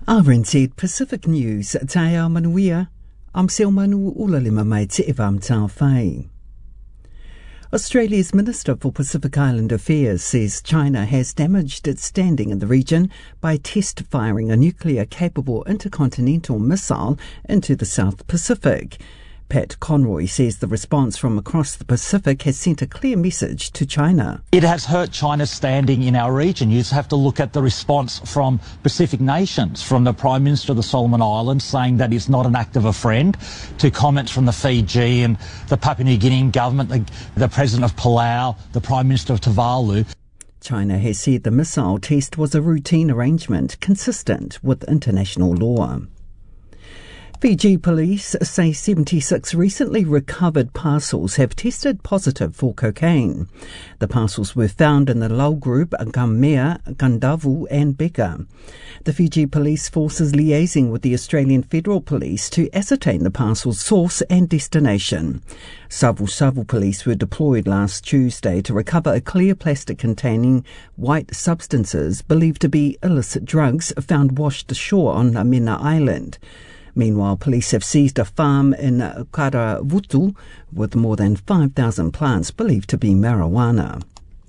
RNZ Pacific News, Tae ao manuia, am seo manu ulalima mai te evam tau whai. Australia's Minister for Pacific Island Affairs says China has damaged its standing in the region by test-firing a nuclear-capable intercontinental missile into the South Pacific. Pat Conroy says the response from across the Pacific has sent a clear message to China. It has hurt China's standing in our region. You just have to look at the response from Pacific nations, from the Prime Minister of the Solomon Islands saying that he's not an act of a friend, to comments from the Fiji and the Papua New Guinea government, the President of Palau, the Prime Minister of Tuvalu. China has said the missile test was a routine arrangement consistent with international law. Fiji police say 76 recently recovered parcels have tested positive for cocaine. The parcels were found in the Lau group, Gamea, Gandavu and Beka. The Fiji police force is liaising with the Australian Federal Police to ascertain the parcel's source and destination. Savu police were deployed last Tuesday to recover a clear plastic containing white substances believed to be illicit drugs found washed ashore on Amena Island. Meanwhile, police have seized a farm in Karavutu with more than 5,000 plants believed to be marijuana.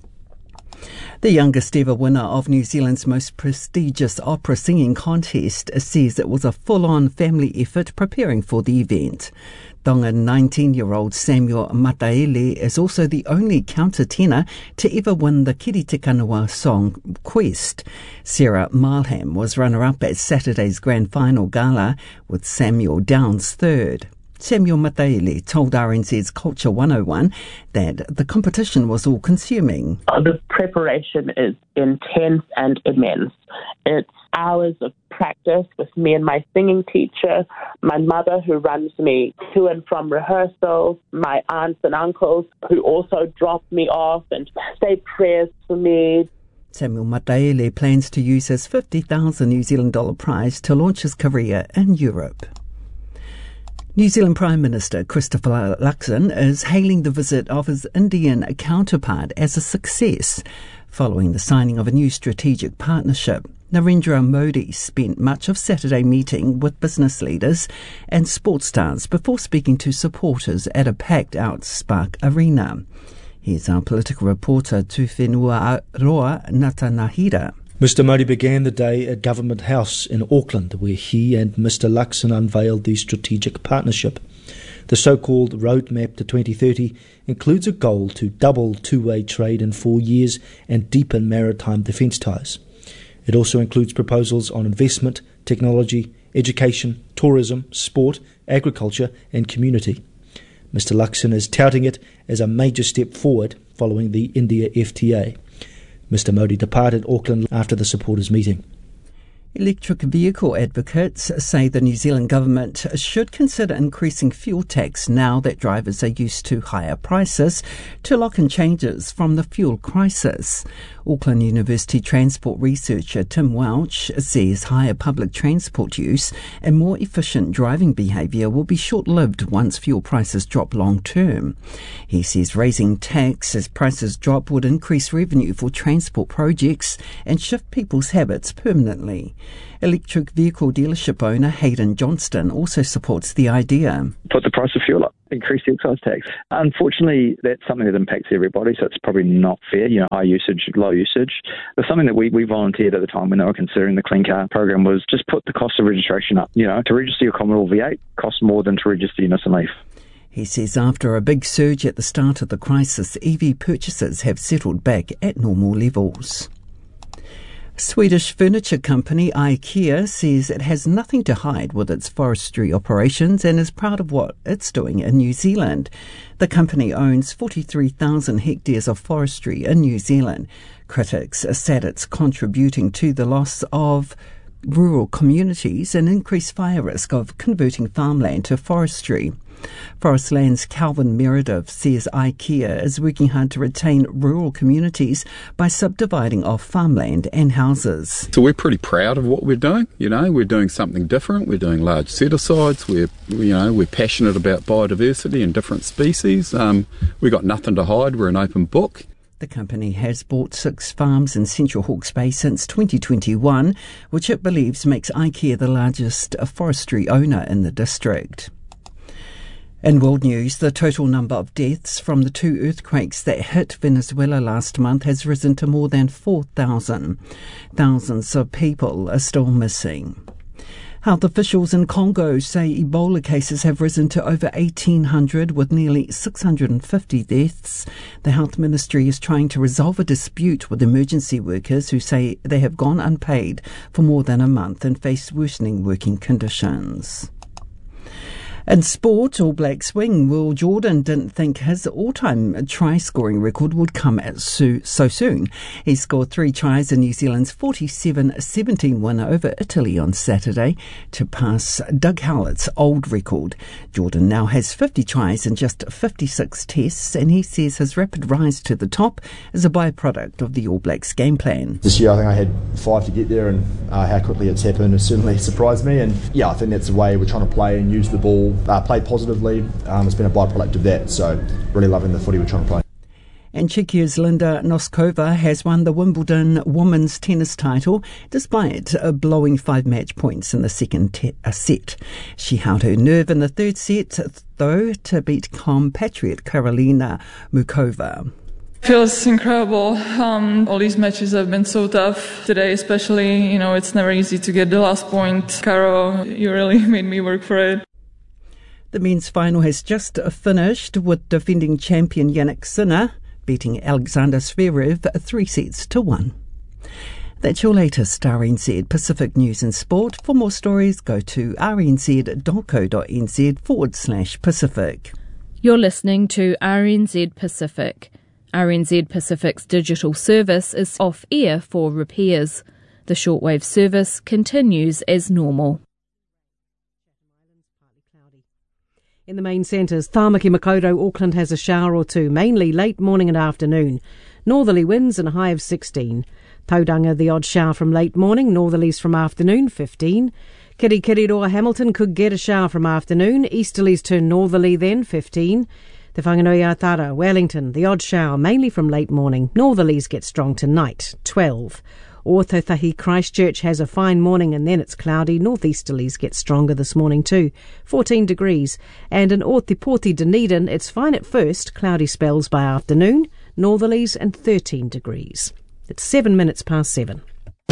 The youngest ever winner of New Zealand's most prestigious opera singing contest says it was a full-on family effort preparing for the event. Tongan 19-year-old Samuel Mataele is also the only countertenor to ever win the Kiritikanawa Song Quest. Sarah Marlham was runner-up at Saturday's grand final gala, with Samuel Downs third. Samuel Mataele told RNZ's Culture 101 that the competition was all-consuming. The preparation is intense and immense. It's hours of practice with me and my singing teacher, my mother who runs me to and from rehearsals, my aunts and uncles who also drop me off and say prayers for me. Samuel Mataele plans to use his $50,000 New Zealand dollar prize to launch his career in Europe. New Zealand Prime Minister Christopher Luxon is hailing the visit of his Indian counterpart as a success following the signing of a new strategic partnership. Narendra Modi spent much of Saturday meeting with business leaders and sports stars before speaking to supporters at a packed-out Spark Arena. Here's our political reporter Tūwhenua Roa Natanahira. Mr Modi began the day at Government House in Auckland, where he and Mr Luxon unveiled the strategic partnership. The so-called Roadmap to 2030 includes a goal to double two-way trade in 4 years and deepen maritime defence ties. It also includes proposals on investment, technology, education, tourism, sport, agriculture and community. Mr Luxon is touting it as a major step forward following the India FTA. Mr Modi departed Auckland after the supporters' meeting. Electric vehicle advocates say the New Zealand government should consider increasing fuel tax now that drivers are used to higher prices to lock in changes from the fuel crisis. Auckland University transport researcher Tim Welch says higher public transport use and more efficient driving behaviour will be short-lived once fuel prices drop long-term. He says raising tax as prices drop would increase revenue for transport projects and shift people's habits permanently. Electric vehicle dealership owner Hayden Johnston also supports the idea. Put the price of fuel up, increase the excise tax. Unfortunately, that's something that impacts everybody, so it's probably not fair, high usage, low usage. But something that we volunteered at the time when they were considering the Clean Car program was just put the cost of registration up. To register your Commodore V8 costs more than to register your Nissan Leaf. He says after a big surge at the start of the crisis, EV purchases have settled back at normal levels. Swedish furniture company IKEA says it has nothing to hide with its forestry operations and is proud of what it's doing in New Zealand. The company owns 43,000 hectares of forestry in New Zealand. Critics said it's contributing to the loss of rural communities and increased fire risk of converting farmland to forestry. Forestland's Calvin Meredith says IKEA is working hard to retain rural communities by subdividing off farmland and houses. So we're pretty proud of what we're doing. We're doing something different. We're doing large set-asides. We're passionate about biodiversity and different species. We've got nothing to hide. We're an open book. The company has bought 6 farms in Central Hawke's Bay since 2021, which it believes makes IKEA the largest forestry owner in the district. In world news, the total number of deaths from the 2 earthquakes that hit Venezuela last month has risen to more than 4,000. Thousands of people are still missing. Health officials in Congo say Ebola cases have risen to over 1,800 with nearly 650 deaths. The health ministry is trying to resolve a dispute with emergency workers who say they have gone unpaid for more than a month and face worsening working conditions. In sport, All Blacks wing Will Jordan didn't think his all-time try-scoring record would come so soon. He scored 3 tries in New Zealand's 47-17 win over Italy on Saturday to pass Doug Howlett's old record. Jordan now has 50 tries in just 56 tests, and he says his rapid rise to the top is a byproduct of the All Blacks game plan. This year I think I had 5 to get there, and how quickly it's happened has certainly surprised me. And yeah, I think that's the way we're trying to play and use the ball. Play positively. It's been a byproduct of that, so really loving the footy we're trying to play. And Czechia's Linda Noskova has won the Wimbledon women's tennis title despite blowing 5 match points in the second set. She held her nerve in the third set, though, to beat compatriot Karolina Mukova. Feels incredible. All these matches have been so tough today, especially. It's never easy to get the last point. Caro, you really made me work for it. The men's final has just finished with defending champion Yannick Sinner beating Alexander Zverev 3-1. That's your latest RNZ Pacific News and Sport. For more stories, go to rnz.co.nz/Pacific. You're listening to RNZ Pacific. RNZ Pacific's digital service is off air for repairs. The shortwave service continues as normal. In the main centres, Tāmaki Makaurau, Auckland has a shower or two, mainly late morning and afternoon. Northerly winds and a high of 16. Tauranga, the odd shower from late morning, northerlies from afternoon, 15. Kirikiriroa, Hamilton could get a shower from afternoon, easterlies turn northerly then, 15. Te Whanganui-a-Tara, Wellington, the odd shower, mainly from late morning, northerlies get strong tonight, 12. Ōtautahi Christchurch has a fine morning and then it's cloudy. Northeasterlies get stronger this morning too, 14 degrees. And in Ōtepoti Dunedin, it's fine at first, cloudy spells by afternoon, northerlies and 13 degrees. It's 7 minutes past 7.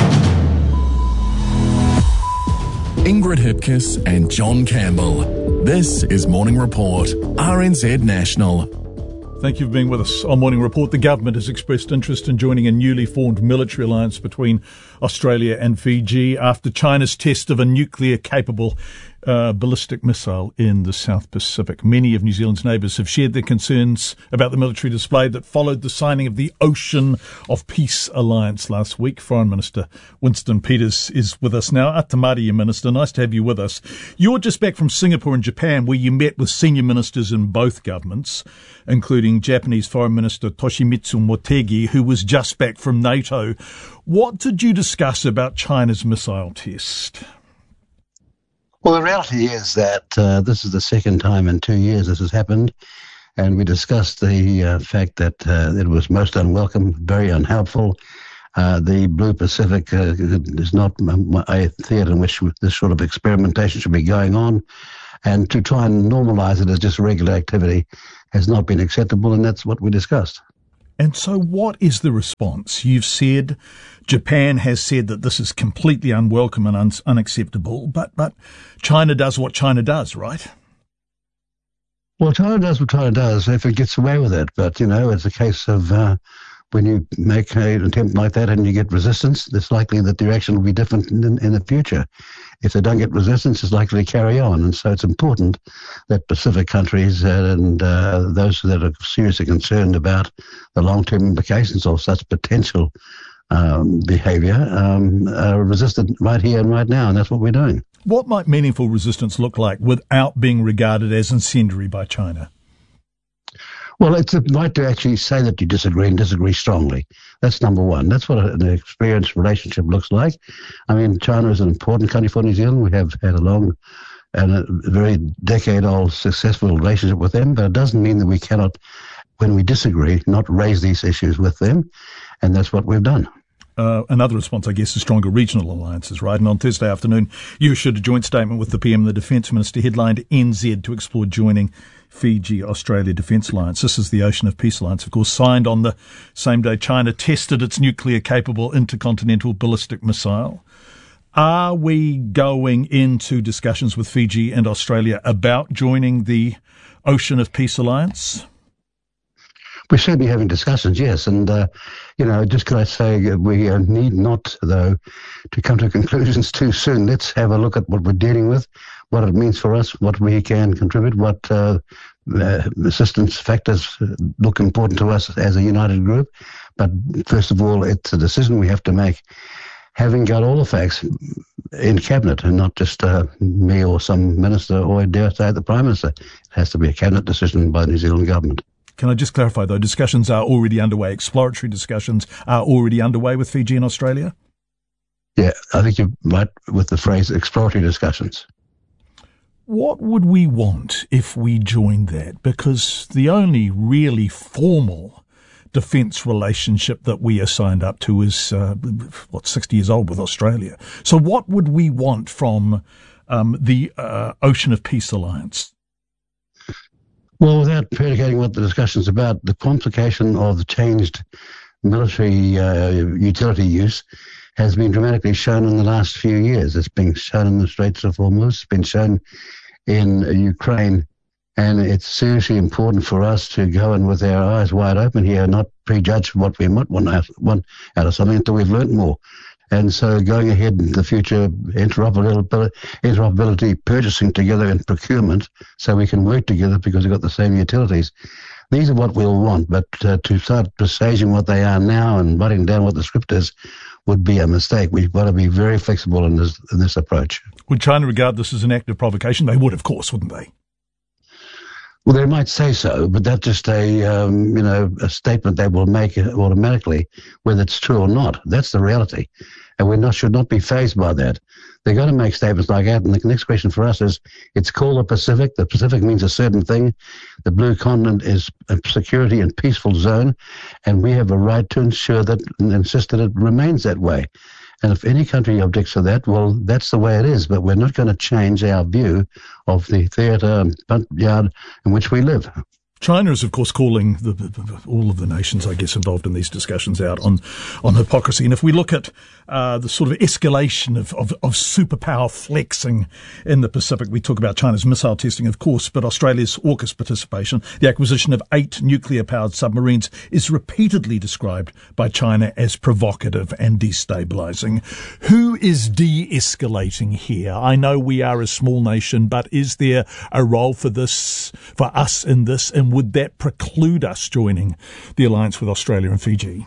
Ingrid Hipkiss and John Campbell. This is Morning Report, RNZ National. Thank you for being with us on Morning Report. The government has expressed interest in joining a newly formed military alliance between Australia and Fiji after China's test of a nuclear-capable ballistic missile in the South Pacific. Many of New Zealand's neighbours have shared their concerns about the military display that followed the signing of the Ocean of Peace Alliance last week. Foreign Minister Winston Peters is with us now. Atamari, Minister, nice to have you with us. You're just back from Singapore and Japan, where you met with senior ministers in both governments, including Japanese Foreign Minister Toshimitsu Motegi, who was just back from NATO. What did you discuss about China's missile test? Well, the reality is that this is the second time in 2 years this has happened, and we discussed the fact that it was most unwelcome, very unhelpful. The Blue Pacific is not a theatre in which this sort of experimentation should be going on, and to try and normalise it as just regular activity has not been acceptable, and that's what we discussed. And so what is the response? You've said Japan has said that this is completely unwelcome and unacceptable, but China does what China does, right? Well, China does what China does if it gets away with it. But, it's a case of when you make an attempt like that and you get resistance, it's likely that the reaction will be different in the future. If they don't get resistance, it's likely to carry on. And so it's important that Pacific countries and those that are seriously concerned about the long-term implications of such potential behaviour are resisted right here and right now, and that's what we're doing. What might meaningful resistance look like without being regarded as incendiary by China? Well, it's a right to actually say that you disagree and disagree strongly. That's number one. That's what an experienced relationship looks like. I mean, China is an important country for New Zealand. We have had a long and a very decade-old successful relationship with them, but it doesn't mean that we cannot when we disagree, not raise these issues with them, and that's what we've done. Another response, I guess, is stronger regional alliances, right? And on Thursday afternoon, you issued a joint statement with the PM and the Defence Minister, headlined NZ to explore joining Fiji-Australia Defence Alliance. This is the Ocean of Peace Alliance, of course, signed on the same day China tested its nuclear-capable intercontinental ballistic missile. Are we going into discussions with Fiji and Australia about joining the Ocean of Peace Alliance? We're certainly having discussions, yes. And, just could I say we need not, though, to come to conclusions too soon. Let's have a look at what we're dealing with, what it means for us, what we can contribute, what assistance factors look important to us as a united group. But first of all, it's a decision we have to make, having got all the facts in Cabinet and not just me or some minister or, dare say, the Prime Minister. It has to be a Cabinet decision by the New Zealand Government. Can I just clarify, though, discussions are already underway, exploratory discussions are already underway with Fiji and Australia? Yeah, I think you're right with the phrase exploratory discussions. What would we want if we joined that? Because the only really formal defence relationship that we are signed up to is, 60 years old with Australia. So what would we want from the Ocean of Peace Alliance? Well, without predicating what the discussion's about, the complication of the changed military utility use has been dramatically shown in the last few years. It's been shown in the Straits of Hormuz, it's been shown in Ukraine, and it's seriously important for us to go in with our eyes wide open here, not prejudge what we might want out of something until we've learnt more. And so going ahead in the future, interoperability, purchasing together and procurement so we can work together because we've got the same utilities. These are what we'll want, but to start presaging what they are now and writing down what the script is would be a mistake. We've got to be very flexible in this approach. Would China regard this as an act of provocation? They would, of course, wouldn't they? Well, they might say so, but that's just a statement they will make automatically, whether it's true or not. That's the reality, and we should not be fazed by that. They're going to make statements like that, and the next question for us is, it's called the Pacific. The Pacific means a certain thing. The Blue Continent is a security and peaceful zone, and we have a right to ensure that and insist that it remains that way. And if any country objects to that, well, that's the way it is. But we're not going to change our view of the theatre and yard in which we live. China is, of course, calling all of the nations, I guess, involved in these discussions out on hypocrisy. And if we look at the sort of escalation of superpower flexing in the Pacific, we talk about China's missile testing, of course, but Australia's AUKUS participation, the acquisition of 8 nuclear-powered submarines, is repeatedly described by China as provocative and destabilising. Who is de-escalating here? I know we are a small nation, but is there a role for us in this? And would that preclude us joining the alliance with Australia and Fiji?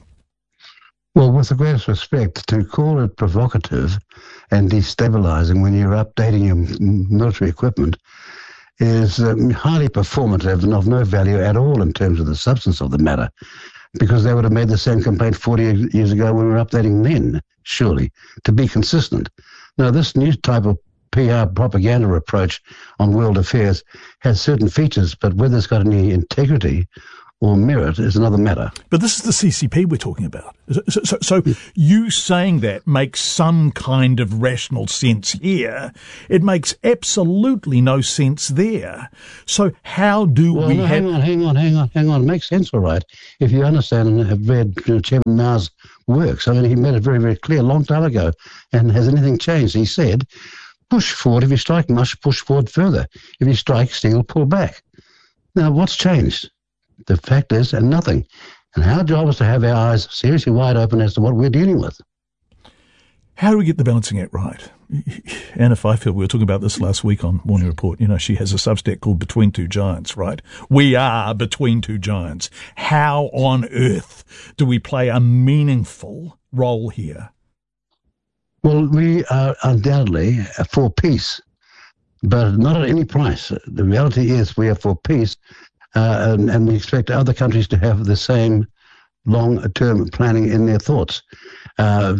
Well, with the greatest respect, to call it provocative and destabilising when you're updating your military equipment is highly performative and of no value at all in terms of the substance of the matter, because they would have made the same complaint 40 years ago when we were updating then, surely, to be consistent. Now, this new type of PR propaganda approach on world affairs has certain features, but whether it's got any integrity or merit is another matter. But this is the CCP we're talking about. So you saying that makes some kind of rational sense here. It makes absolutely no sense there. So how do we have... Hang on. It makes sense, all right, if you understand and have read Chairman Mao's works. I mean, he made it very, very clear a long time ago. And has anything changed? He said, push forward. If you strike, must push forward further. If you strike, steel, pull back. Now, what's changed? The fact is, nothing. And our job is to have our eyes seriously wide open as to what we're dealing with. How do we get the balancing act right? Anna Fifield, we were talking about this last week on Morning Report. You know, she has a Substack called Between Two Giants, right? We are between two giants. How on earth do we play a meaningful role here? Well, we are undoubtedly for peace, but not at any price. The reality is we are for peace, and we expect other countries to have the same long-term planning in their thoughts.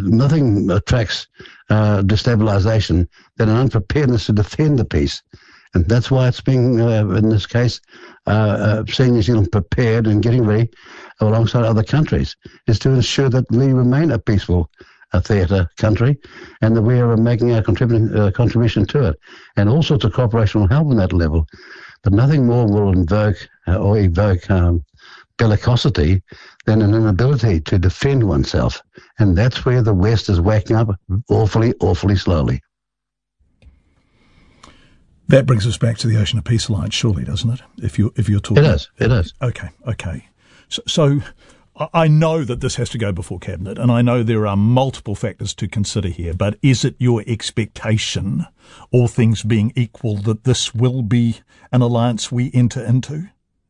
Nothing attracts destabilization than an unpreparedness to defend the peace. And that's why it's being, in this case, seeing New Zealand prepared and getting ready alongside other countries, is to ensure that we remain a peaceful theatre country and that we are making our contribution to it. And all sorts of cooperation will help on that level. But nothing more will evoke bellicosity than an inability to defend oneself. And that's where the West is waking up awfully, awfully slowly. That brings us back to the Ocean of Peace Alliance, surely, doesn't it? If you're talking, it is. Okay. So I know that this has to go before Cabinet, and I know there are multiple factors to consider here. But is it your expectation, all things being equal, that this will be an alliance we enter into?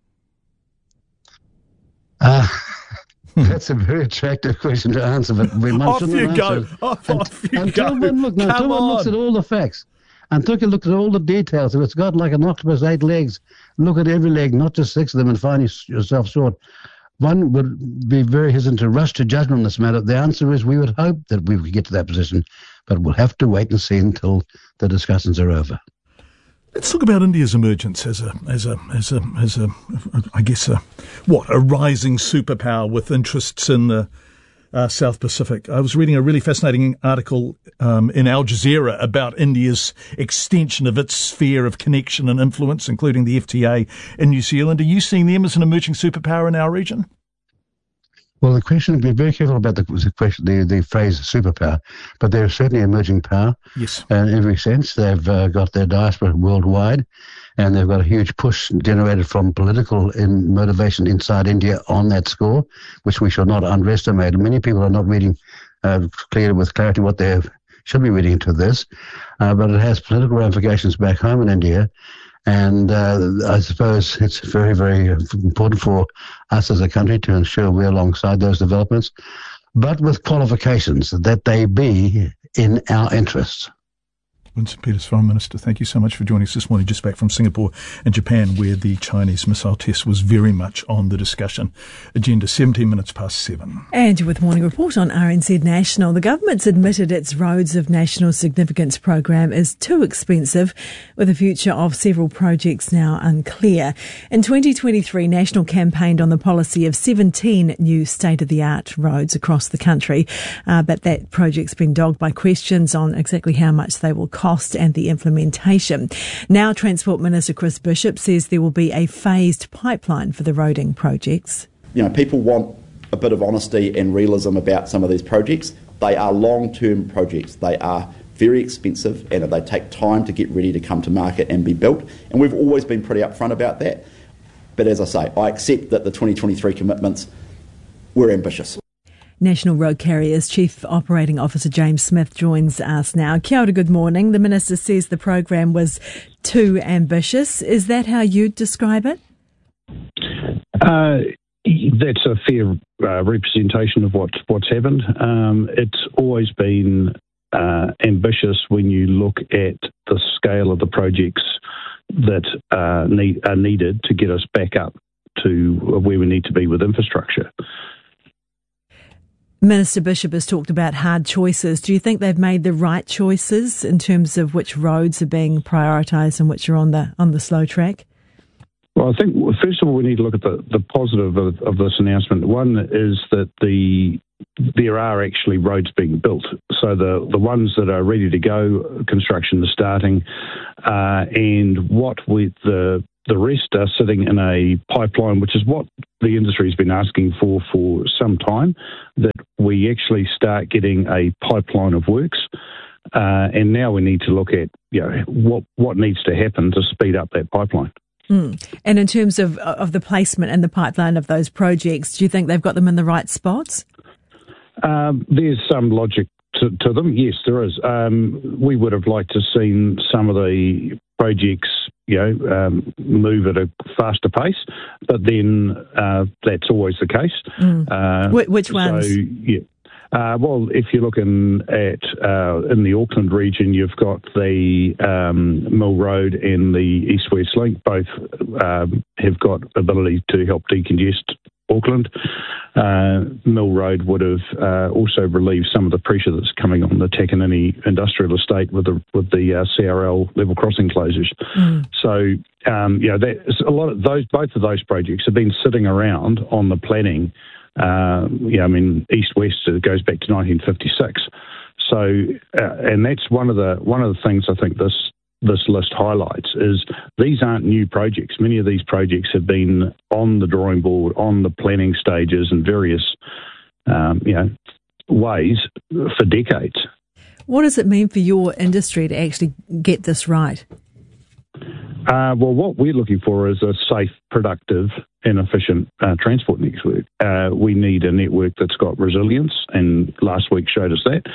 That's a very attractive question to answer, but we must Off you go. Until one looks at all the facts. Until you look at all the details, if it's got like an octopus 8 legs, look at every leg, not just 6 of them, and find yourself short. One would be very hesitant to rush to judgment on this matter. The answer is we would hope that we would get to that position, but we'll have to wait and see until the discussions are over. Let's talk about India's emergence as a rising superpower with interests in the South Pacific. I was reading a really fascinating article in Al Jazeera about India's extension of its sphere of connection and influence, including the FTA in New Zealand. Are you seeing them as an emerging superpower in our region? Well, the question, be very careful about the phrase superpower, but they're certainly emerging power. Yes. In every sense. They've got their diaspora worldwide, and they've got a huge push generated from political motivation inside India on that score, which we should not underestimate. Many people are not reading with clarity what they should be reading into this, but it has political ramifications back home in India. And I suppose it's very, very important for us as a country to ensure we're alongside those developments, but with qualifications that they be in our interests. Winston Peters, Foreign Minister, thank you so much for joining us this morning, just back from Singapore and Japan, where the Chinese missile test was very much on the discussion agenda. 17 minutes past 7. And with Morning Report on RNZ National, the government's admitted its Roads of National Significance program is too expensive, with the future of several projects now unclear. In 2023, National campaigned on the policy of 17 new state-of-the-art roads across the country, but that project's been dogged by questions on exactly how much they will cost and the implementation. Now, Transport Minister Chris Bishop says there will be a phased pipeline for the roading projects. You know, people want a bit of honesty and realism about some of these projects. They are long-term projects. They are very expensive and they take time to get ready to come to market and be built. And we've always been pretty upfront about that. But as I say, I accept that the 2023 commitments were ambitious. National Road Carriers Chief Operating Officer James Smith joins us now. Kia ora, good morning. The Minister says the program was too ambitious. Is that how you'd describe it? That's a fair representation of what's happened. It's always been ambitious when you look at the scale of the projects that are needed to get us back up to where we need to be with infrastructure. Minister Bishop has talked about hard choices. Do you think they've made the right choices in terms of which roads are being prioritised and which are on the slow track? Well, I think, first of all, we need to look at the positive of this announcement. One is that there are actually roads being built. So the ones that are ready to go, construction is starting, and what with the rest are sitting in a pipeline, which is what the industry has been asking for some time, that we actually start getting a pipeline of works. And now we need to look at what needs to happen to speed up that pipeline. And in terms of the placement and the pipeline of those projects, do you think they've got them in the right spots? There's some logic to them. Yes, there is. We would have liked to have seen some of the projects, move at a faster pace, but then that's always the case. Which ones? So, yeah. Well, if you're looking at in the Auckland region, you've got the Mill Road and the East-West Link. Both have got ability to help decongest Auckland. Mill Road would have also relieved some of the pressure that's coming on the Takanini industrial estate with the CRL level crossing closures. So that's a lot of those. Both of those projects have been sitting around on the planning. East-west, it goes back to 1956. So, and that's one of the things I think this list highlights is these aren't new projects. Many of these projects have been on the drawing board, on the planning stages in various ways for decades. What does it mean for your industry to actually get this right? Well, what we're looking for is a safe, productive and efficient transport network. We need a network that's got resilience, and last week showed us that.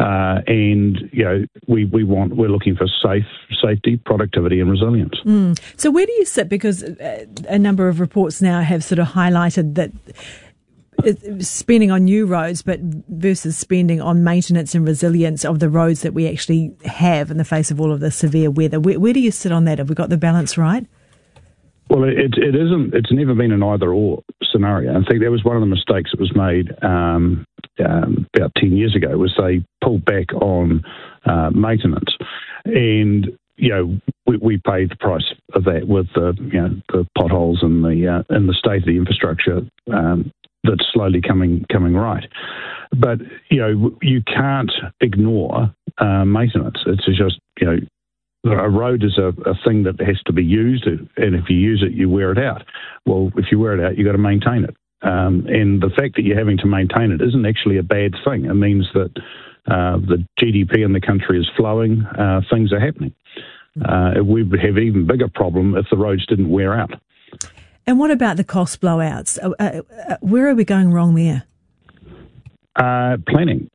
We're looking for safety, productivity and resilience. So where do you sit? Because a number of reports now have sort of highlighted that spending on new roads, but versus spending on maintenance and resilience of the roads that we actually have in the face of all of the severe weather. Where do you sit on that? Have we got the balance right? Well, it isn't. It's never been an either-or scenario. I think that was one of the mistakes that was made about 10 years ago, was they pulled back on maintenance. And, we paid the price of that with the potholes and the state of the infrastructure that's slowly coming right. But, you can't ignore maintenance. It's just, a road is a thing that has to be used, and if you use it, you wear it out. Well, if you wear it out, you've got to maintain it. And the fact that you're having to maintain it isn't actually a bad thing. It means that the GDP in the country is flowing, things are happening. We would have an even bigger problem if the roads didn't wear out. And what about the cost blowouts? Where are we going wrong there? Planning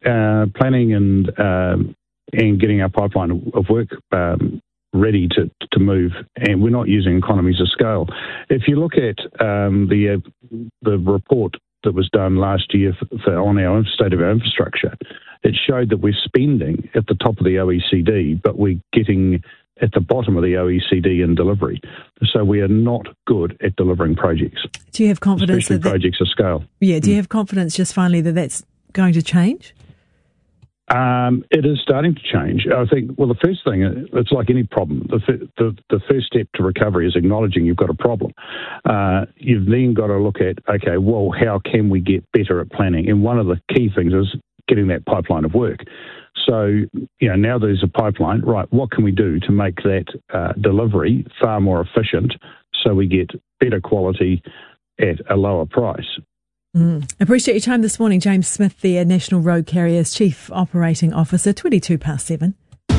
and getting our pipeline of work ready to move, and we're not using economies of scale. If you look at the report that was done last year on our state of our infrastructure, it showed that we're spending at the top of the OECD, but we're getting at the bottom of the OECD in delivery. So we are not good at delivering projects. Do you have confidence especially projects of scale? Yeah. Do you have confidence just finally that that's going to change? It is starting to change. I think, the first thing, it's like any problem. The first step to recovery is acknowledging you've got a problem. You've then got to look at, how can we get better at planning? And one of the key things is getting that pipeline of work. So, now there's a pipeline, right, what can we do to make that delivery far more efficient so we get better quality at a lower price? Appreciate your time this morning, James Smith, the National Road Carriers Chief Operating Officer, 7:22.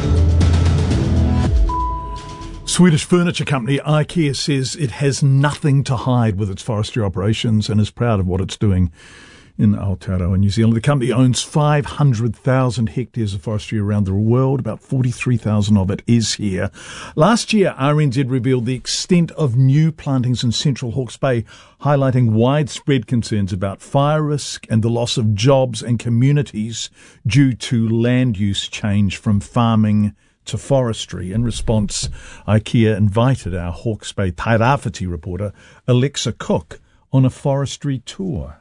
Swedish furniture company IKEA says it has nothing to hide with its forestry operations and is proud of what it's doing in Aotearoa, New Zealand. The company owns 500,000 hectares of forestry around the world. About 43,000 of it is here. Last year, RNZ revealed the extent of new plantings in central Hawke's Bay, highlighting widespread concerns about fire risk and the loss of jobs and communities due to land use change from farming to forestry. In response, IKEA invited our Hawke's Bay Tairawhiti reporter, Alexa Cook, on a forestry tour.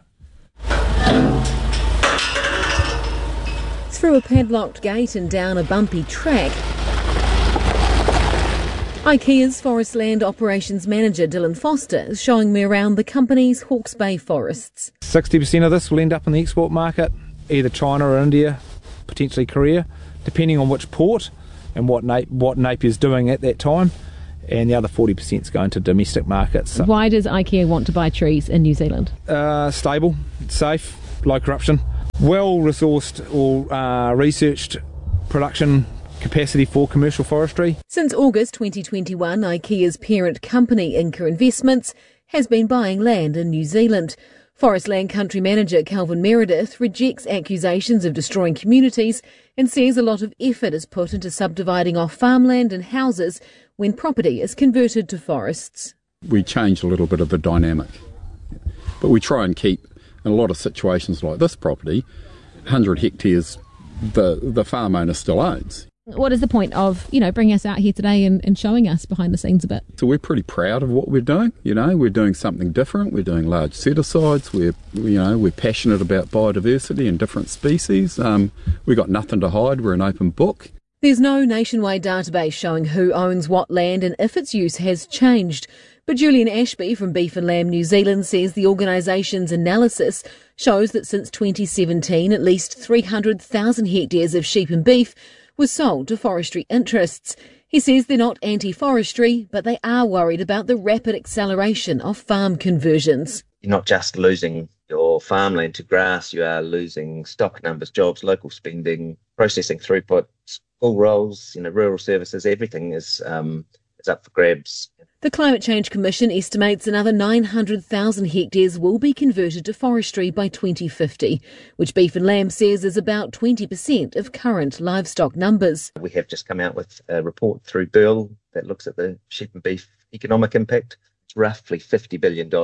Through a padlocked gate and down a bumpy track, IKEA's Forestland Operations Manager Dylan Foster is showing me around the company's Hawke's Bay forests. 60% of this will end up in the export market, either China or India, potentially Korea, depending on which port and what Napier's doing at that time. And the other 40% is going to domestic markets. So, why does IKEA want to buy trees in New Zealand? Stable, safe, low corruption, well-resourced or researched production capacity for commercial forestry. Since August 2021, IKEA's parent company, Inca Investments, has been buying land in New Zealand. Forestland Country Manager Calvin Meredith rejects accusations of destroying communities and says a lot of effort is put into subdividing off farmland and houses when property is converted to forests. We change a little bit of the dynamic, but we try and keep, in a lot of situations like this property, 100 hectares the farm owner still owns. What is the point of, bringing us out here today and showing us behind the scenes a bit? So we're pretty proud of what we're doing. We're doing something different. We're doing large set-asides. We're passionate about biodiversity and different species. We've got nothing to hide. We're an open book. There's no nationwide database showing who owns what land and if its use has changed. But Julian Ashby from Beef and Lamb New Zealand says the organisation's analysis shows that since 2017, at least 300,000 hectares of sheep and beef was sold to forestry interests. He says they're not anti-forestry, but they are worried about the rapid acceleration of farm conversions. You're not just losing your farmland to grass, you are losing stock numbers, jobs, local spending, processing throughput, school roles, rural services, everything is up for grabs. The Climate Change Commission estimates another 900,000 hectares will be converted to forestry by 2050, which Beef and Lamb says is about 20% of current livestock numbers. We have just come out with a report through Burl that looks at the sheep and beef economic impact. It's roughly $50 billion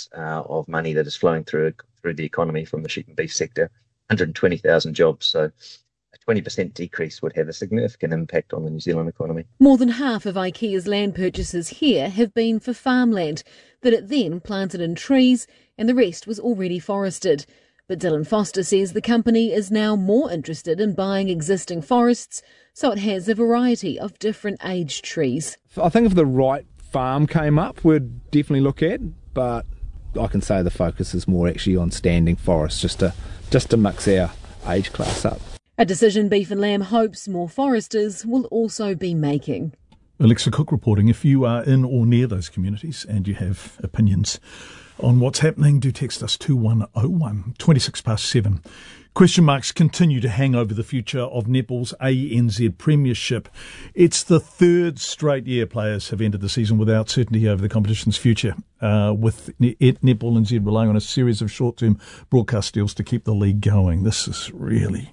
of money that is flowing through the economy from the sheep and beef sector, 120,000 jobs. So a 20% decrease would have a significant impact on the New Zealand economy. More than half of IKEA's land purchases here have been for farmland that it then planted in trees, and the rest was already forested. But Dylan Foster says the company is now more interested in buying existing forests, so it has a variety of different aged trees. I think if the right farm came up, we'd definitely look at, but I can say the focus is more actually on standing forests, just to mix our age class up. A decision Beef and Lamb hopes more foresters will also be making. Alexa Cook reporting. If you are in or near those communities and you have opinions on what's happening, do text us 2101, 7:26. Question marks continue to hang over the future of netball's ANZ Premiership. It's the third straight year players have entered the season without certainty over the competition's future, with Netball NZ relying on a series of short-term broadcast deals to keep the league going. This is really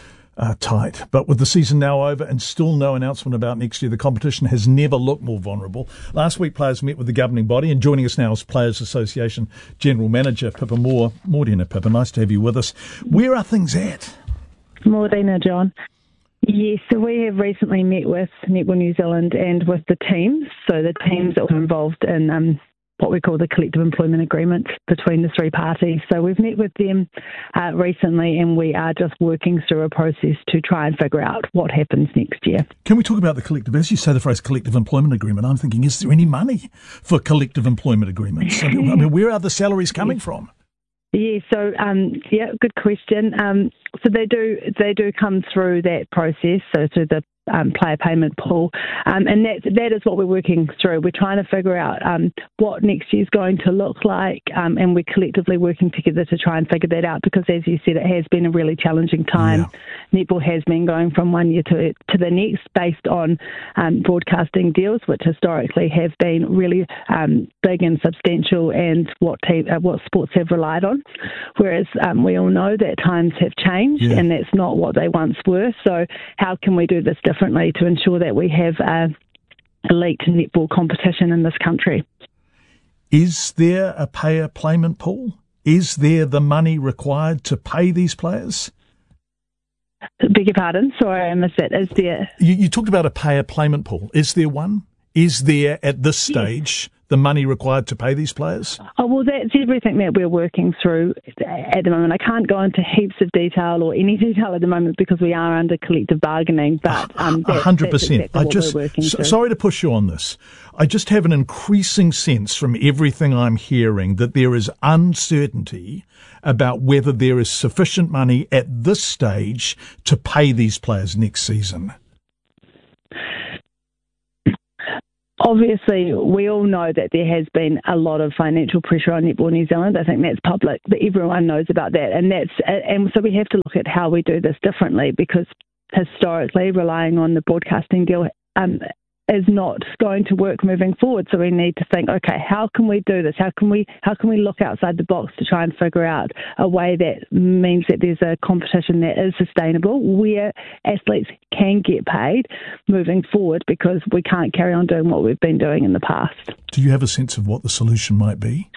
tight. But with the season now over and still no announcement about next year, the competition has never looked more vulnerable. Last week, players met with the governing body, and joining us now is Players Association General Manager Pippa Moore. Morena, Pippa, nice to have you with us. Where are things at? Morena, John. Yes, so we have recently met with Netball New Zealand and with the teams. So the teams that were involved in what we call the collective employment agreement between the three parties. So we've met with them recently, and we are just working through a process to try and figure out what happens next year. Can we talk about the collective? As you say the phrase collective employment agreement, I'm thinking, is there any money for collective employment agreements? I mean, where are the salaries coming from? Yeah, so good question. So they do come through that process, so through the player payment pool, and that is what we're working through. We're trying to figure out what next year's going to look like, and we're collectively working together to try and figure that out, because as you said, it has been a really challenging time. Yeah. Netball has been going from one year to the next based on broadcasting deals, which historically have been really big and substantial, and what sports have relied on, whereas we all know that times have changed, and that's not what they once were. So how can we do this differently to ensure that we have elite netball competition in this country? Is there a payer payment pool? Is there the money required to pay these players? Beg your pardon? Sorry, I missed that. Is there... You talked about a payer payment pool. Is there one? Is there, at this stage, the money required to pay these players? Oh, well, that's everything that we're working through at the moment. I can't go into heaps of detail or any detail at the moment because we are under collective bargaining, but 100%. Exactly what we're working through. Sorry to push you on this. I just have an increasing sense from everything I'm hearing that there is uncertainty about whether there is sufficient money at this stage to pay these players next season. Obviously, we all know that there has been a lot of financial pressure on Netball New Zealand. I think that's public, but everyone knows about that. And so we have to look at how we do this differently, because historically, relying on the broadcasting deal is not going to work moving forward. So we need to think, okay, how can we do this? How can we look outside the box to try and figure out a way that means that there's a competition that is sustainable, where athletes can get paid moving forward, because we can't carry on doing what we've been doing in the past. Do you have a sense of what the solution might be?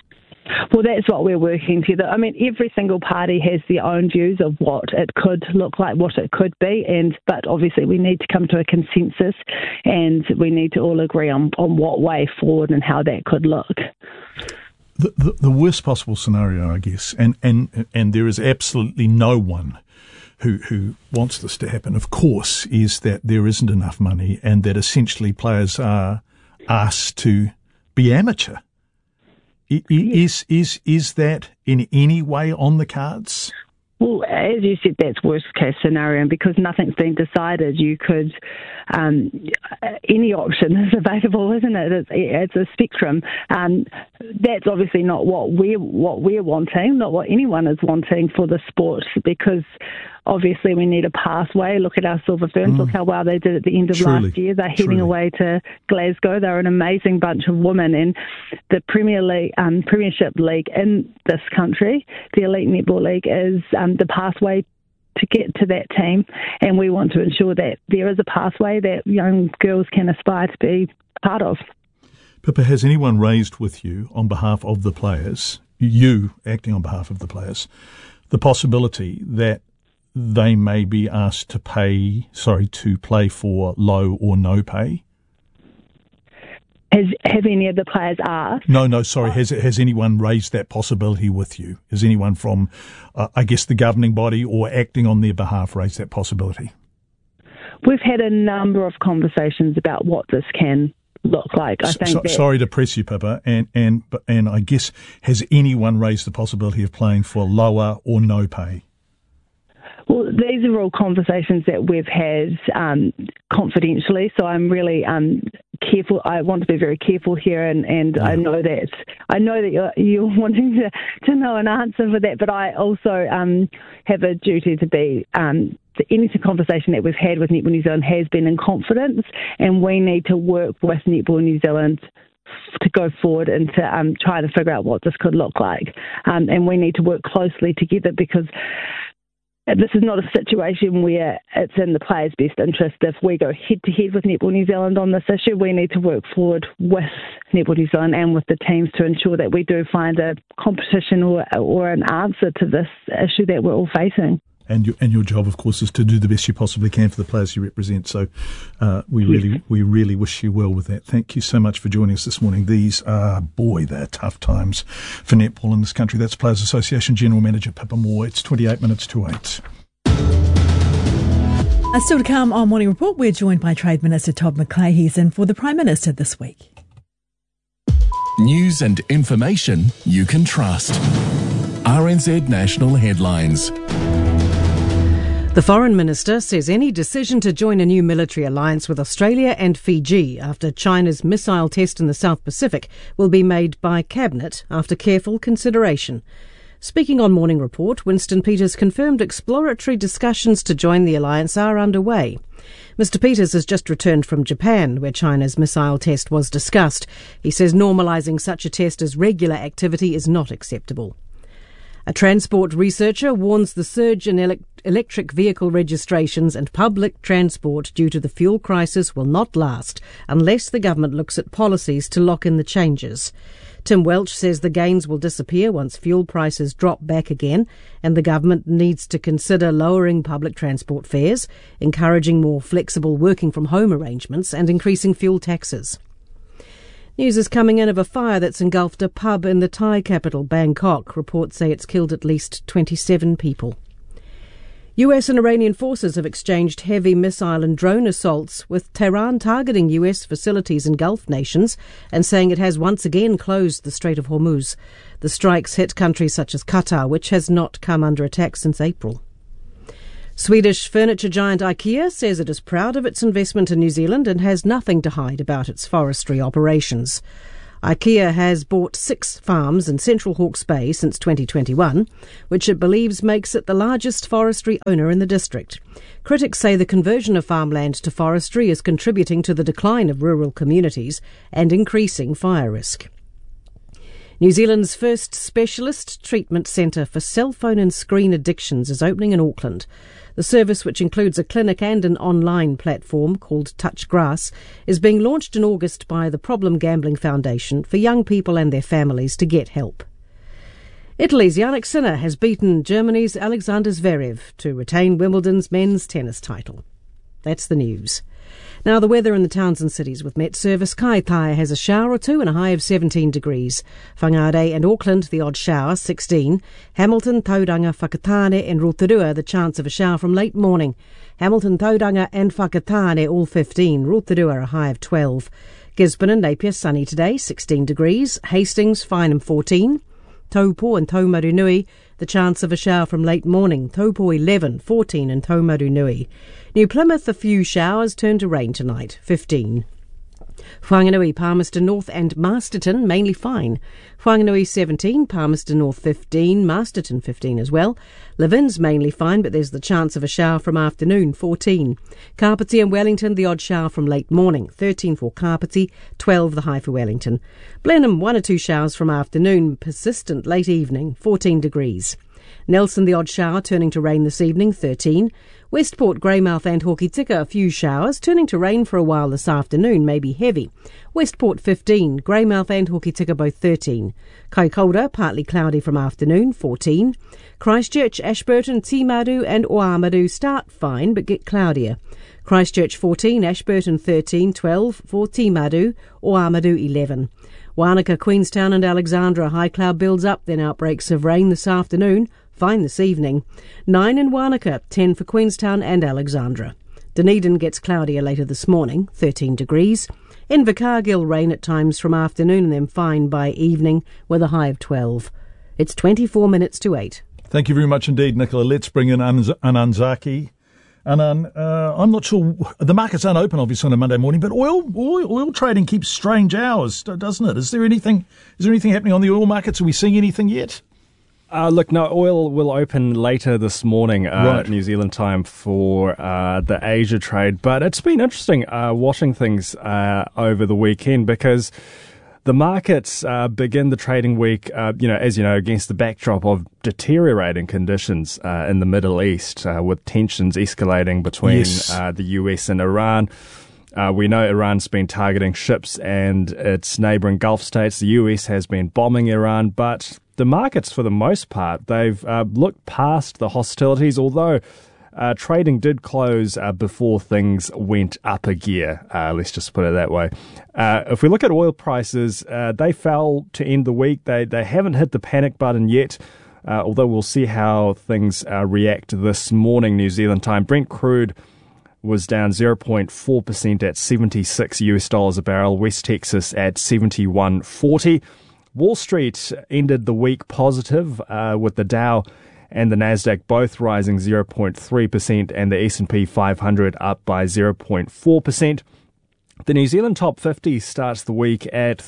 Well, that's what we're working together. I mean, every single party has their own views of what it could look like, what it could be, but obviously we need to come to a consensus, and we need to all agree on what way forward and how that could look. The worst possible scenario, I guess, and there is absolutely no one who wants this to happen, of course, is that there isn't enough money and that essentially players are asked to be amateur. Is that in any way on the cards? Well, as you said, that's worst case scenario, and because nothing's been decided, you could any option is available, isn't it? It's a spectrum. That's obviously not what we're wanting, not what anyone is wanting for the sport, because obviously we need a pathway. Look at our Silver Ferns. Look how well they did at the end of last year. They're heading away to Glasgow. They're an amazing bunch of women, and the Premiership League in this country, the Elite Netball League, is the pathway to get to that team, and we want to ensure that there is a pathway that young girls can aspire to be part of. Pippa, has anyone raised with you on behalf of the players, you acting on behalf of the players, the possibility that they may be asked to play for low or no pay? Have any of the players asked? No, sorry. Has anyone raised that possibility with you? Has anyone from, I guess, the governing body or acting on their behalf raised that possibility? We've had a number of conversations about what this can look like. I think sorry to press you, Pippa, and I guess, has anyone raised the possibility of playing for lower or no pay? Well, these are all conversations that we've had confidentially, so I'm really careful. I want to be very careful here, and I know that you're wanting to know an answer for that, but I also have a duty to be. Any conversation that we've had with Netball New Zealand has been in confidence, and we need to work with Netball New Zealand to go forward and to try to figure out what this could look like, and we need to work closely together, because this is not a situation where it's in the players' best interest. If we go head-to-head with Netball New Zealand on this issue, we need to work forward with Netball New Zealand and with the teams to ensure that we do find a competition or an answer to this issue that we're all facing. And your job, of course, is to do the best you possibly can for the players you represent. So we really wish you well with that. Thank you so much for joining us this morning. These are, they're tough times for netball in this country. That's Players Association General Manager Pippa Moore. It's 28 minutes to 8. Still to come on Morning Report, we're joined by Trade Minister Todd McCleahy and for the Prime Minister this week. News and information you can trust. RNZ National Headlines. The Foreign Minister says any decision to join a new military alliance with Australia and Fiji after China's missile test in the South Pacific will be made by Cabinet after careful consideration. Speaking on Morning Report, Winston Peters confirmed exploratory discussions to join the alliance are underway. Mr. Peters has just returned from Japan, where China's missile test was discussed. He says normalising such a test as regular activity is not acceptable. A transport researcher warns the surge in electric vehicle registrations and public transport due to the fuel crisis will not last unless the government looks at policies to lock in the changes. Tim Welch says the gains will disappear once fuel prices drop back again, and the government needs to consider lowering public transport fares, encouraging more flexible working from home arrangements and increasing fuel taxes. News is coming in of a fire that's engulfed a pub in the Thai capital, Bangkok. Reports say it's killed at least 27 people. US and Iranian forces have exchanged heavy missile and drone assaults, with Tehran targeting US facilities in Gulf nations and saying it has once again closed the Strait of Hormuz. The strikes hit countries such as Qatar, which has not come under attack since April. Swedish furniture giant IKEA says it is proud of its investment in New Zealand and has nothing to hide about its forestry operations. IKEA has bought 6 farms in Central Hawke's Bay since 2021, which it believes makes it the largest forestry owner in the district. Critics say the conversion of farmland to forestry is contributing to the decline of rural communities and increasing fire risk. New Zealand's first specialist treatment centre for cell phone and screen addictions is opening in Auckland. The service, which includes a clinic and an online platform called Touch Grass, is being launched in August by the Problem Gambling Foundation for young people and their families to get help. Italy's Yannick Sinner has beaten Germany's Alexander Zverev to retain Wimbledon's men's tennis title. That's the news. Now the weather in the towns and cities with Met Service. Kaitaia has a shower or two and a high of 17 degrees. Whangarei and Auckland, the odd shower, 16. Hamilton, Tauranga, Whakatane and Rotorua, the chance of a shower from late morning. Hamilton, Tauranga and Whakatane, all 15. Rotorua, a high of 12. Gisborne and Napier, sunny today, 16 degrees. Hastings, Farnham, 14. Taupo and Taumarunui, the chance of a shower from late morning. Taupo 11, 14 in Taumarunui. New Plymouth, a few showers turn to rain tonight, 15. Whanganui, Palmerston North and Masterton, mainly fine. Whanganui 17, Palmerston North 15, Masterton 15 as well. Levin's mainly fine, but there's the chance of a shower from afternoon, 14. Carpety and Wellington, the odd shower from late morning, 13 for Carpety, 12 the high for Wellington. Blenheim, 1 or 2 showers from afternoon, persistent late evening, 14 degrees. Nelson, the odd shower, turning to rain this evening, 13. Westport, Greymouth and Hokitika, a few showers, turning to rain for a while this afternoon, maybe heavy. Westport 15, Greymouth and Hokitika both 13. Kaikoura, partly cloudy from afternoon, 14. Christchurch, Ashburton, Timaru and Oamaru start fine but get cloudier. Christchurch 14, Ashburton 13, 12 for Timaru, Oamaru 11. Wanaka, Queenstown and Alexandra, high cloud builds up, then outbreaks of rain this afternoon. Fine this evening. 9 in Wanaka, 10 for Queenstown and Alexandra. Dunedin gets cloudier later this morning, 13 degrees. Invercargill, rain at times from afternoon and then fine by evening with a high of 12. It's 24 minutes to 8. Thank you very much indeed, Nicola. Let's bring in Anand Zaki. Anand, I'm not sure, the markets aren't open obviously on a Monday morning, but oil trading keeps strange hours, doesn't it? Is there anything happening on the oil markets? Are we seeing anything yet? Look, no, oil will open later this morning, right. New Zealand time for the Asia trade. But it's been interesting watching things over the weekend because the markets begin the trading week, as you know, against the backdrop of deteriorating conditions in the Middle East, with tensions escalating between the US and Iran. We know Iran's been targeting ships and its neighbouring Gulf states. The US has been bombing Iran, but the markets, for the most part, they've looked past the hostilities, although trading did close before things went up a gear. Let's just put it that way. If we look at oil prices, they fell to end the week. They haven't hit the panic button yet, although we'll see how things react this morning, New Zealand time. Brent crude was down 0.4% at $76 a barrel. West Texas at $71.40. Wall Street ended the week positive, with the Dow and the Nasdaq both rising 0.3% and the S&P 500 up by 0.4%. The New Zealand Top 50 starts the week at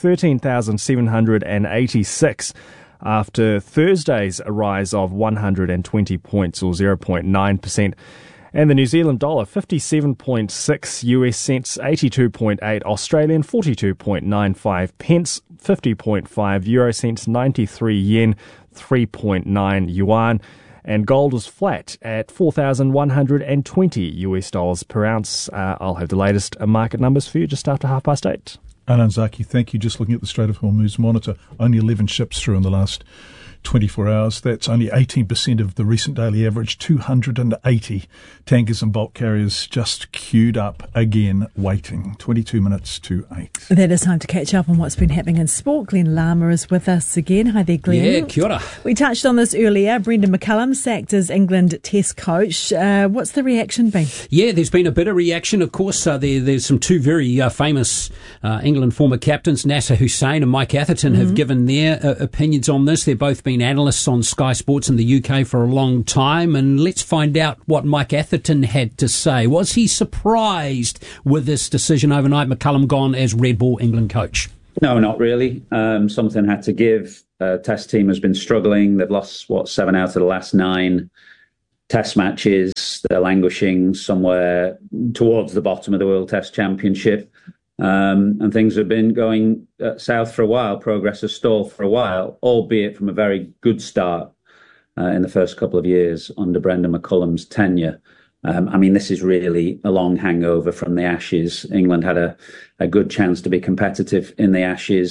13,786 after Thursday's rise of 120 points or 0.9%. And the New Zealand dollar, 57.6 US cents, 82.8 Australian, 42.95 pence, 50.5 euro cents, 93 yen, 3.9 yuan. And gold was flat at 4,120 US dollars per ounce. I'll have the latest market numbers for you just after 8:30. Anand Zaki, thank you. Just looking at the Strait of Hormuz monitor, only 11 ships through in the last 24 hours. That's only 18% of the recent daily average. 280 tankers and bulk carriers just queued up again, waiting. 22 minutes to 8. That is time to catch up on what's been happening in sport. Glenn Lama is with us again. Hi there, Glenn. Yeah, kia ora. We touched on this earlier. Brendan McCullum sacked as England Test coach. What's the reaction been? Yeah, there's been a bit of reaction, of course. There's some two very famous England former captains, Nasser Hussain and Mike Atherton, have given their opinions on this. They've both been analysts on Sky Sports in the UK for a long time, and let's find out what Mike Atherton had to say. Was he surprised with this decision overnight? McCullum gone as Red Bull England coach? No, not really. Something had to give. Test team has been struggling. They've lost, 7 out of the last 9 Test matches. They're languishing somewhere towards the bottom of the World Test Championship. And things have been going south for a while. Progress has stalled for a while, albeit from a very good start in the first couple of years under Brendan McCullum's tenure. This is really a long hangover from the Ashes. England had a good chance to be competitive in the Ashes.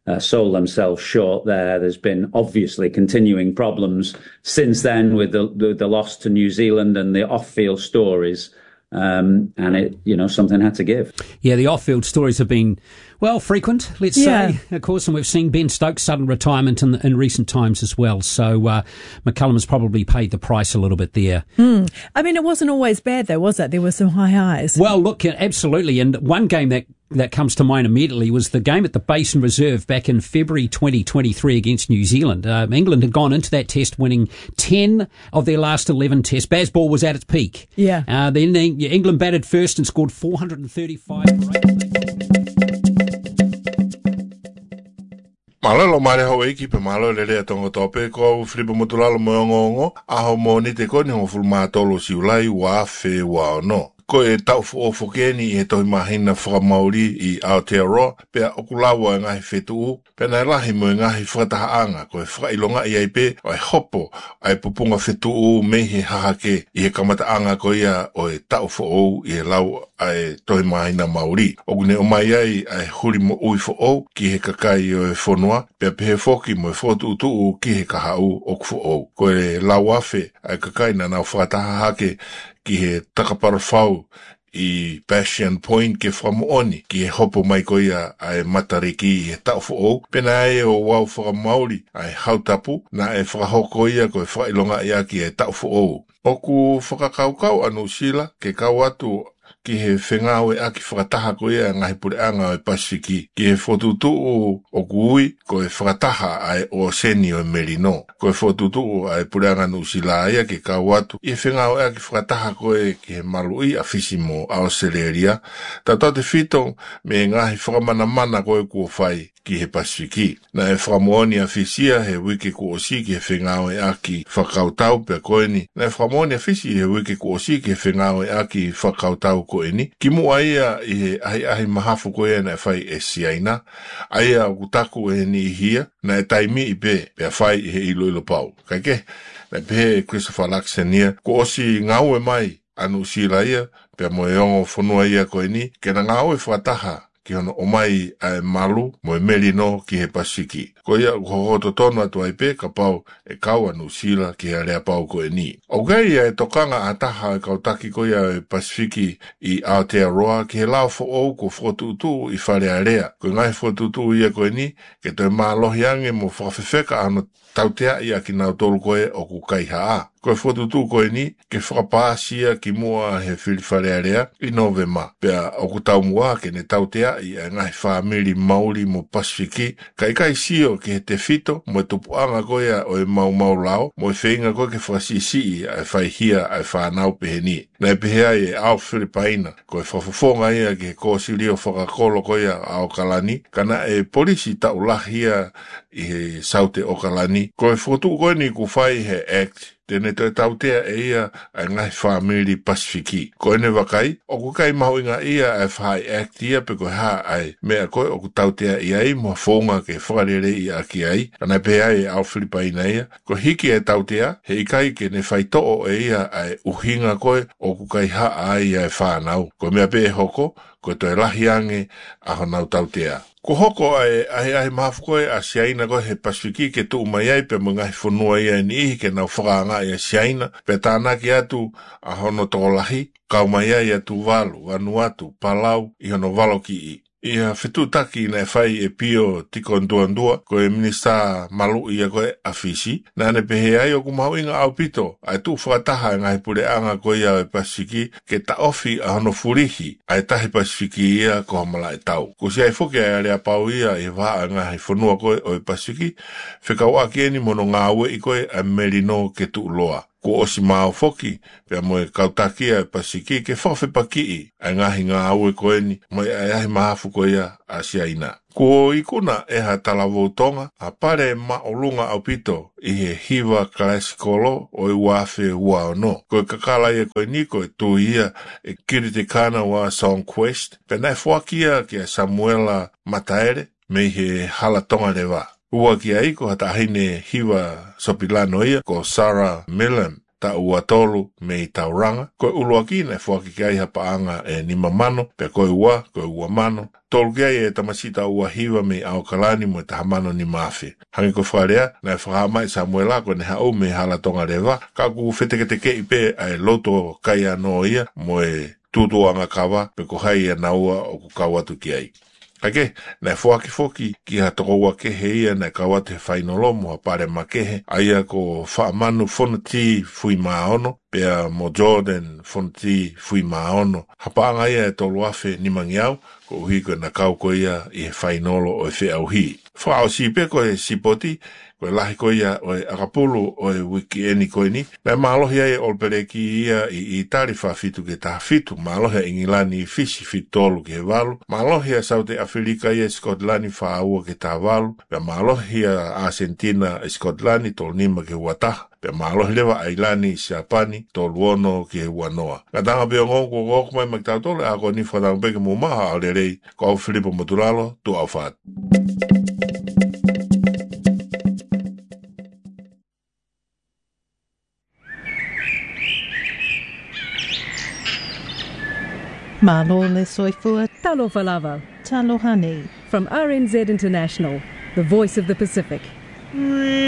sold themselves short there. There's been obviously continuing problems since then with the loss to New Zealand and the off-field stories. And it, something had to give. Yeah, the off-field stories have been, frequent, let's say, of course, and we've seen Ben Stokes' sudden retirement in recent times as well. So McCullum has probably paid the price a little bit there. I mean, it wasn't always bad, though, was it? There were some high highs. Well, look, absolutely. And one game that comes to mind immediately was the game at the Basin Reserve back in February 2023 against New Zealand. England had gone into that test winning 10 of their last 11 tests. Bazball was at its peak. Yeah. Then England batted first and scored 435 for 8. Malalo mare ho eki pe malo le le tongo tope ko flipo motulalo mo aho mo ni te koni ho fulma tolo siulai wa fe wa no. Ko e tau o fokeni e toi mahina fra Maori I Aotearoa pe okulawa ngahi fetu pe na lahi mo ngahi whatahaanga ko e whailonga I aipe o e hopo ai pupunga fetu mehe hahake I he kamataanga ko ia o e tau o I e lau ai toi mahina Maori o gune o mai ai huri mo ui o ki he kakai o e whonua pe pehe foki mo e whotu utu ki he kahau o o ko e lau afe ai kakai na nau whatahake ki he takaparafau I Bastion Point ke whamooni ki he hopo mai ko ia ai matariki I he taufu o pena e o wau whakamauri ai hautapu na e whakahoko ia ko e whailonga ia ki he taufu o. Oku whakakaukau anu sila ke kau atu ki he whengau aki whakataha ko ia ngahi pureanga o Pasifiki. Ki he whotutu o kui ko e whakataha ai o seni o Merino. Ko e whotutu ai pureanga nusila ia ke kau atu. I he whengau aki whakataha ko e ki he malui a fisimo a Australia. Tata te whito me ngahi whakamana mana ko e kua whai ki he Pasifiki. Na e whakamoani a fisia he wiki ko osi ki he whengau aki whakautau pe koeni. Na e whakamoani a fisi he wiki ko osi ki he whengau aki whakautau ko eni. Ki mua ia I he ahi mahafu ko ia na e whai e siaina. Aia o kutaku e ni hia na e taimi I pe whai I he ilo pau. Kaike, na pe Christopher Laxenia ko osi ngau e mai anu sila ia pe mo e ongo whanua ia ko eni. Ke na ngau e whataha ki hono o mai ai malu mo e Merino ki he Pasifiki. Ko ia hohoto tono atu ai pe ka pau e kau anu sila ki he rea pau ko e ni. O gai ia e tokanga a taha e kautaki ko ia e Pasifiki I Aotearoa ki he lao fo ou ko whotutu I whare a rea. Ko ngai whotutu ia ko e ni ke toi mālohi ange mo whakawhewheka ano tautea ia ki nau tolu koe o ku kaihaa. Ko e whotutu ko e ni ke whakapāsia ki mua he whiriwharearea I Novema. Pea o ku tau mua ke ne tautea I a ngai whamiri Maori mo Pasifiki. Kai sio ke he te whito mo e tupuanga koe o e mau lao mo e whenga koe ke whasisi a e whaihia a e whanau pehe ni. Na e pehea e ao Filipaina ko e whafafonga ia ke he kōsiri o whakakolo koe a Okalani. Kana e polisi taulahia I he saute Okalani. Ko e whotu koe ni ku whai he act. Tene toi tautea e ia ai ngai whamiri Pasifiki. Ko ene wakai, o ku kai mahu inga ia ai whai aktia pe koe ha ai mea koe o ku tautea i ai mua whonga ke whakarere I aki ai. Anai pehea e au Filipaina ia. Ko hiki e tautea, he ikai ke ne whai to'o e ia ai uhinga koe o ku kai ha ai ai whanau. Ko mea pe e hoko, ko toi lahi ange a honau tautea. Ko hoko ai mafu koe a siaina koe he Pasifiki ke tu mai ai pe mga he whanua ia ni ihi ke nau whakaanga ia siaina pe tāna ki atu a hono tōlahi kau mai ai atu walu, Vanuatu, Palau I hono walo ki I. Ia whetutaki na e whai e pio tiko nduandua ko e minista malu ia koe a fisi. Na ne pehe ai o kumau inga au pito. Ai tu whakataha ngai pure anga ko ia e Pasifiki ke ta ofi a hono furihi. Ai tahi Pasifiki ia ko hamala e tau. Ko si ai whoke ai area pau ia e waa ngai whanua koe o e Pasifiki. Whekau aki eni mono ngā ue I koe a Merino ke tu loa. Ko osi mao foki, pia moe kautakia e Pasifiki ke whawhi pakii, ai ngahi ngā aue koe ni, moe ai ahi mahafu koe ia a siaina. Ko ikuna e ha talawo tonga, a pare ma olunga au pito, I he hiva klasikolo o I wafe ua ono. Ko e kakala ia koe ni koe tu ia e kirite kana wa Song Quest, pia nai fuakia ki a Samuela Mataere, me he hala tonga rewa. Ua ki ai ko hata haine hiwa sopilano ia ko Sarah Millam. ta ua tolu me I tauranga. Koe ulua ki na fuaki kai hapaanga e ni mamano, pe koe ua mano. Tolu kia e tamasita ua hiwa me au kalani mo ta hamano ni mafe. Hangi ko wharea, na e whakamai Samuela ko ne hau me hala tonga rewa, ka ku wheteketeke ipe ai loto kai ano ia, mo e tutuanga kawa, pe ko hai e naua o ku kawatu ki ai. Ake, na fuaki foki ki ha toko wa kehe ia na kawate whainolomo ha pare makehe, aia ko whaamanu whonati fui maaono, pea mo Jordan whonati fui maaono. Hapaanga ia e tolu afe ni mangiau, ko uhi ko na kau ko ia I he whainolo o e whea uhi. Whaao sipe ko e sipoti, ko e lahi ko ia o e akapulu o e wiki eni ko ni, na maalohi ai olpereki ia I tari whawhitu ke taha fitu, maalohi a ingilani I fisi fitolu ke he walu, maalohi a South Africa ia Scotlani whaua ke taha walu, na maalohi a Argentina Scotlani tol nima ke wataha, pe maalohi lewa ailani Siapani tol wono ke wanoa. Katanga peo ngongo ngoko mai maktautole ako ni whanang peke mumaha au lerei, ko au Filipo Moturalo, tu au whaat. Malo le soifua talo falava, talo hani. From RNZ International, the voice of the Pacific.